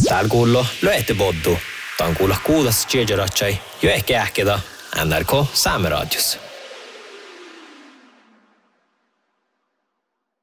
Täällä kuuluu Löehti Boddu. Tää on kuulla kuudas Tjejeratjai jo ehkä ähketä NRK Saameradios.